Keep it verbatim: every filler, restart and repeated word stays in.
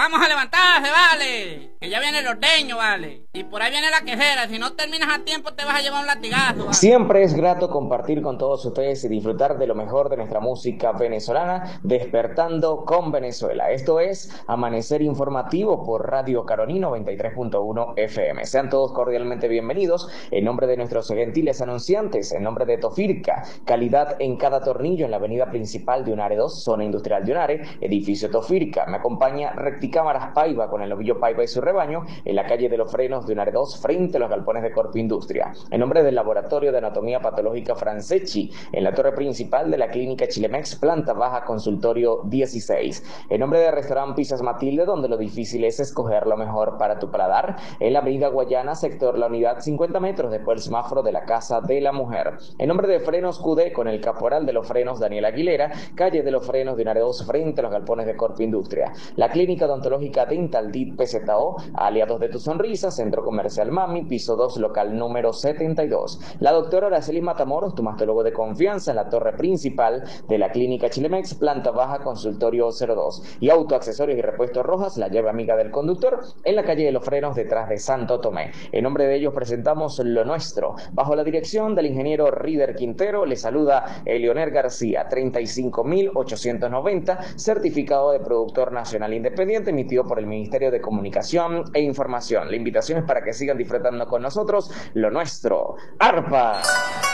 Vamos a levantarse, vale. Que ya viene el ordeño, vale. Y por ahí viene la quejera. Si no terminas a tiempo te vas a llevar un latigazo, vale. Siempre es grato compartir con todos ustedes y disfrutar de lo mejor de nuestra música venezolana, despertando con Venezuela. Esto es Amanecer Informativo por Radio Caroní noventa y tres punto uno F M. Sean todos cordialmente bienvenidos. En nombre de nuestros gentiles anunciantes, en nombre de Tofirca, calidad en cada tornillo en la avenida principal de Unare dos, zona industrial de Unare, edificio Tofirca. Me acompaña Recticámaras Paiva con el novillo Paiva y su rebaño en la calle de los Frenos de Unare dos, frente a los galpones de Corpo Industria. En nombre del Laboratorio de Anatomía Patológica Franceschi, en la torre principal de la Clínica Chilemex, planta baja, consultorio dieciséis. En nombre del restaurante Pizzas Matilde, donde lo difícil es escoger lo mejor para tu paladar, en la avenida Guayana, sector La Unidad, cincuenta metros después del semáforo de la Casa de la Mujer. En nombre de Frenos Q D, con el caporal de los frenos Daniel Aguilera, calle de los Frenos de Unare dos, frente a los galpones de Corpo Industria. La Clínica Odontológica Dental D I T P Z O, aliados de tu sonrisa, Centro Comercial Mami, piso dos, local número setenta y dos. La doctora Araceli Matamoros, tu mastólogo de confianza, en la torre principal de la Clínica Chilemex, planta baja, consultorio cero dos. Y Autoaccesorios y Repuestos Rojas, la llave amiga del conductor, en la calle de los Frenos, detrás de Santo Tomé. En nombre de ellos presentamos Lo Nuestro. Bajo la dirección del ingeniero Rider Quintero, le saluda Elioner García, treinta y cinco mil ochocientos noventa, certificado de productor nacional independiente, emitido por el Ministerio de Comunicación e Información. La invitación es para que sigan disfrutando con nosotros Lo Nuestro. ¡Arpa!